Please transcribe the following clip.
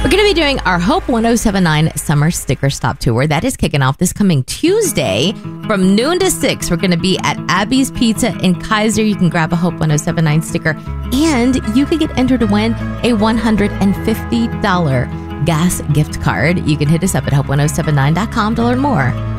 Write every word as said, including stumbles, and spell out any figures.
We're going to be doing our Hope ten seventy-nine Summer Sticker Stop Tour. That is kicking off this coming Tuesday from noon to six. We're going to be at Abby's Pizza in Kaiser. You can grab a Hope ten seventy-nine sticker, and you could get entered to win a one hundred fifty dollars gas gift card. You can hit us up at hope ten seventy-nine dot com to learn more.